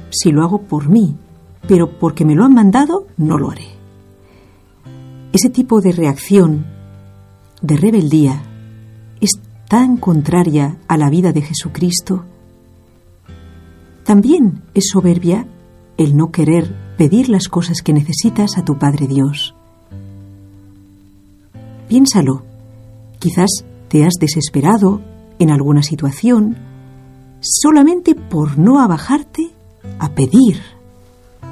si lo hago por mí, pero porque me lo han mandado, no lo haré. Ese tipo de reacción, de rebeldía, es tan contraria a la vida de Jesucristo. También es soberbia el no querer pedir las cosas que necesitas a tu Padre Dios. Piénsalo, quizás te has desesperado en alguna situación solamente por no abajarte a pedir